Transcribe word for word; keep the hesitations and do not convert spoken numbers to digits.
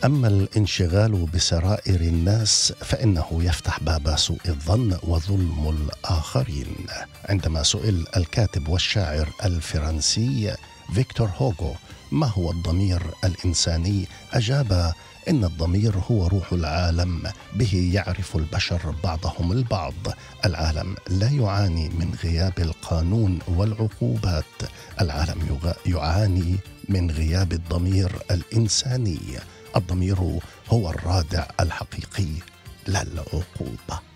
أما الانشغال بسرائر الناس فإنه يفتح باب سوء الظن وظلم الآخرين. عندما سئل الكاتب والشاعر الفرنسي فيكتور هوغو ما هو الضمير الإنساني، أجاب: إن الضمير هو روح العالم، به يعرف البشر بعضهم البعض. العالم لا يعاني من غياب القانون والعقوبات، العالم يعاني من غياب الضمير الإنساني. الضمير هو الرادع الحقيقي، لا العقوبة.